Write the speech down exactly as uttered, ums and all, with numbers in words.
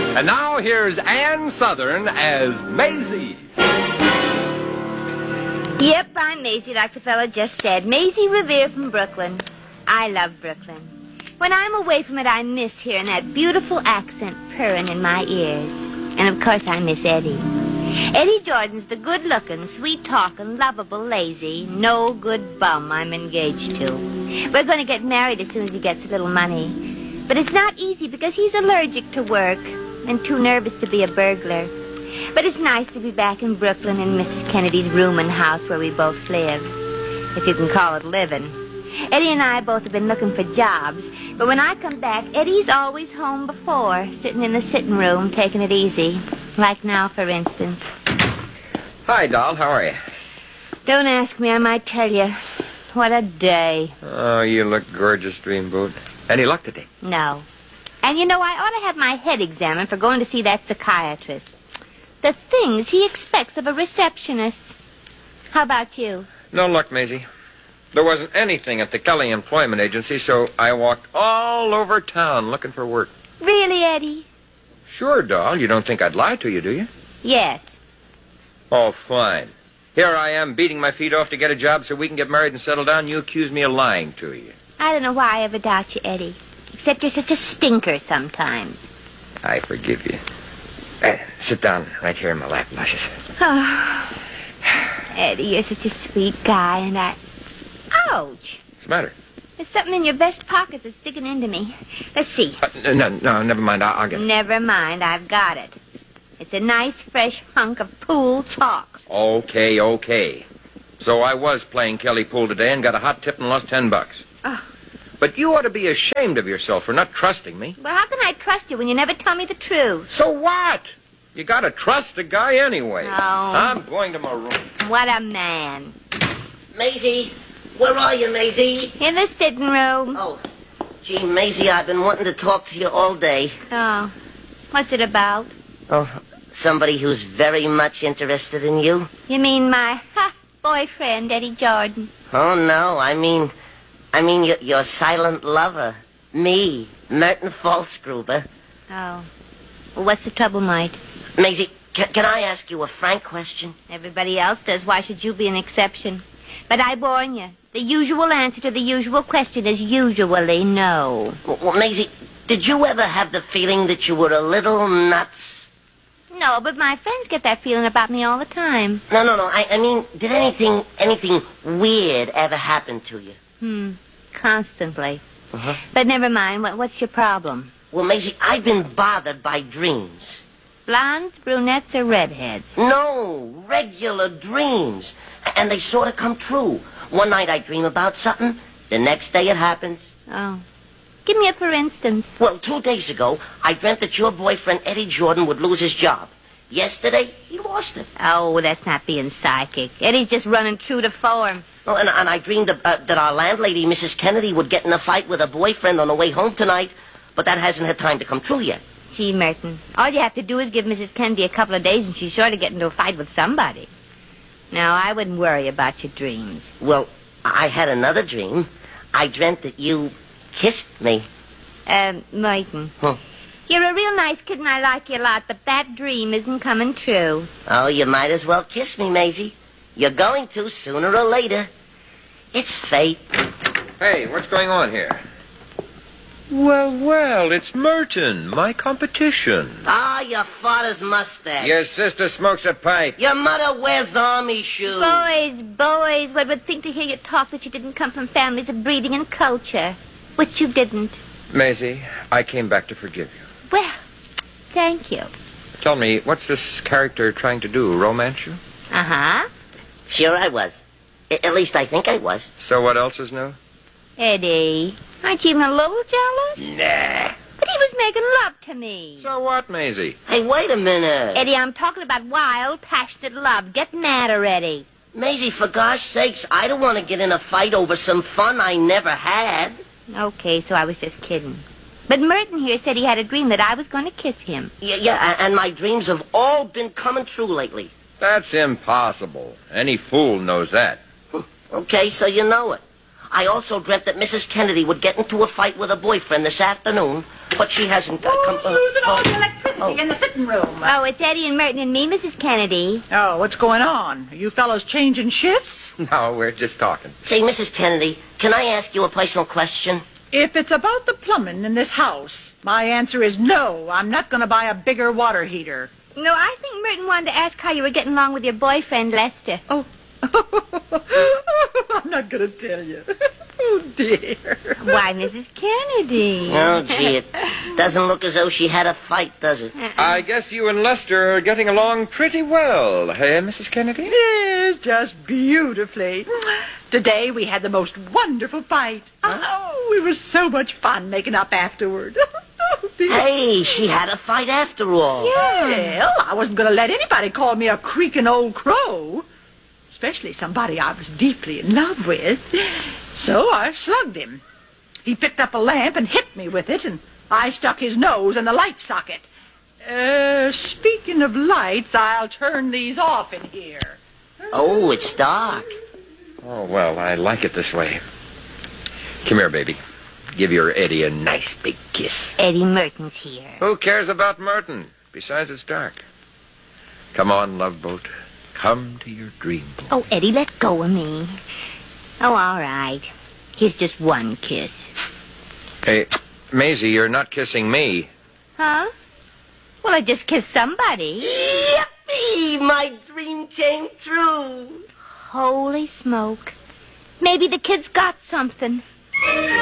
And now here's Ann Southern as Maisie. Yep, I'm Maisie, like the fella just said. Maisie Revere from Brooklyn. I love Brooklyn. When I'm away from it, I miss hearing that beautiful accent purring in my ears. And of course, I miss Eddie. Eddie Jordan's the good-looking, sweet-talking, lovable, lazy, no-good bum I'm engaged to. We're going to get married as soon as he gets a little money. But it's not easy because he's allergic to work and too nervous to be a burglar. But it's nice to be back in Brooklyn in Missus Kennedy's room and house where we both live. If you can call it living. Eddie and I both have been looking for jobs. But when I come back, Eddie's always home before, sitting in the sitting room, taking it easy. Like now, for instance. Hi, doll. How are you? Don't ask me. I might tell you. What a day. Oh, you look gorgeous, Dreamboat. Any luck today? No. And you know, I ought to have my head examined for going to see that psychiatrist. The things he expects of a receptionist. How about you? No luck, Maisie. There wasn't anything at the Kelly Employment Agency, so I walked all over town looking for work. Really, Eddie? Sure, doll. You don't think I'd lie to you, do you? Yes. Oh, fine. Here I am beating my feet off to get a job so we can get married and settle down. You accuse me of lying to you. I don't know why I ever doubt you, Eddie. Except you're such a stinker sometimes. I forgive you. Uh, sit down right here in my lap, Luscious. Oh, Eddie, you're such a sweet guy, and I... Ouch! What's the matter? There's something in your vest pocket that's sticking into me. Let's see. Uh, no, no, never mind. I'll, I'll get it. Never mind. I've got it. It's a nice, fresh hunk of pool chalk. Okay, okay. So I was playing Kelly pool today and got a hot tip and lost ten bucks. Oh. But you ought to be ashamed of yourself for not trusting me. Well, how can I trust you when you never tell me the truth? So what? You gotta trust the guy anyway. Oh. I'm going to my room. What a man. Maisie, where are you, Maisie? In the sitting room. Oh, gee, Maisie, I've been wanting to talk to you all day. Oh. What's it about? Oh, somebody who's very much interested in you. You mean my, ha, boyfriend, Eddie Jordan? Oh, no, I mean, I mean your, your silent lover. Me, Merton Falsgruber. Oh. Well, what's the trouble, Mike? Maisie, can, can I ask you a frank question? Everybody else does. Why should you be an exception? But I warn you, the usual answer to the usual question is usually no. Well, well, Maisie, did you ever have the feeling that you were a little nuts? No, but my friends get that feeling about me all the time. No, no, no. I, I mean, did anything, anything weird ever happen to you? Hmm. Constantly. Uh-huh. But never mind. What, what's your problem? Well, Maisie, I've been bothered by dreams. Blondes, brunettes, or redheads? No, regular dreams. And they sort of come true. One night I dream about something. The next day it happens. Oh. Give me a for instance. Well, two days ago, I dreamt that your boyfriend, Eddie Jordan, would lose his job. Yesterday, he lost it. Oh, that's not being psychic. Eddie's just running true to form. Oh, and, and I dreamed uh, that our landlady, Missus Kennedy, would get in a fight with her boyfriend on the way home tonight. But that hasn't had time to come true yet. Gee, Merton, all you have to do is give Missus Kennedy a couple of days and she's sure to get into a fight with somebody. Now, I wouldn't worry about your dreams. Well, I had another dream. I dreamt that you kissed me. Um, Merton. Huh. You're a real nice kid and I like you a lot, but that dream isn't coming true. Oh, you might as well kiss me, Maisie. You're going to sooner or later. It's fate. Hey, what's going on here? Well, well, it's Merton, my competition. Ah, your father's mustache. Your sister smokes a pipe. Your mother wears the army shoes. Boys, boys, one would think to hear you talk that you didn't come from families of breeding and culture, which you didn't. Maisie, I came back to forgive you. Well, thank you. Tell me, what's this character trying to do, romance you? Uh-huh. Sure I was. I- at least I think I was. So what else is new? Eddie, aren't you even a little jealous? Nah. But he was making love to me. So what, Maisie? Hey, wait a minute. Eddie, I'm talking about wild, passionate love. Get mad already. Maisie, for gosh sakes, I don't want to get in a fight over some fun I never had. Okay, so I was just kidding. But Merton here said he had a dream that I was going to kiss him. Yeah, yeah, a- and my dreams have all been coming true lately. That's impossible. Any fool knows that. Okay, so you know it. I also dreamt that Missus Kennedy would get into a fight with her boyfriend this afternoon, but she hasn't uh, come... Uh, Losing all the electricity. Cassidy, in the sitting room. Oh, it's Eddie and Merton and me, Missus Kennedy. Oh, what's going on? Are you fellows changing shifts? No, we're just talking. Say, Missus Kennedy, can I ask you a personal question? If it's about the plumbing in this house, my answer is no. I'm not going to buy a bigger water heater. No, I think Merton wanted to ask how you were getting along with your boyfriend, Lester. Oh. I'm not going to tell you. Oh, dear. Why, Missus Kennedy? Oh, gee, it doesn't look as though she had a fight, does it? I guess you and Lester are getting along pretty well, hey, Missus Kennedy? Yes, just beautifully. Today we had the most wonderful fight. Oh, it was so much fun making up afterward. Oh, dear. Hey, she had a fight after all. Well, I wasn't going to let anybody call me a creaking old crow. Especially somebody I was deeply in love with. So I slugged him. He picked up a lamp and hit me with it, and I stuck his nose in the light socket. Uh, speaking of lights, I'll turn these off in here. Oh, it's dark. Oh, well, I like it this way. Come here, baby. Give your Eddie a nice big kiss. Eddie Merton's here. Who cares about Merton? Besides, it's dark. Come on, love boat. Come to your dream boat. Oh, Eddie, let go of me. Oh, all right. Here's just one kiss. Hey, Maisie, you're not kissing me. Huh? Well, I just kissed somebody. Yippee! My dream came true. Holy smoke. Maybe the kid's got something.